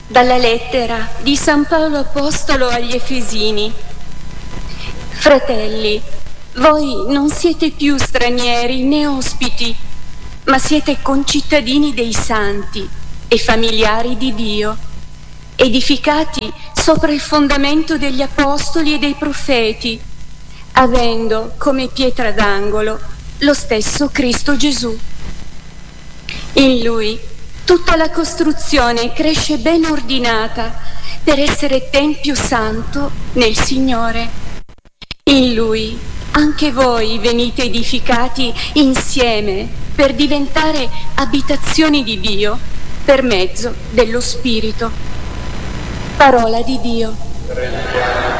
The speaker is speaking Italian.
Dalla lettera di San Paolo Apostolo agli Efesini. Fratelli, voi non siete più stranieri né ospiti, ma siete concittadini dei santi e familiari di Dio, edificati sopra il fondamento degli apostoli e dei profeti, avendo come pietra d'angolo lo stesso Cristo Gesù. In Lui tutta la costruzione cresce ben ordinata per essere tempio santo nel Signore. In Lui anche voi venite edificati insieme per diventare abitazioni di Dio per mezzo dello Spirito. Parola di Dio.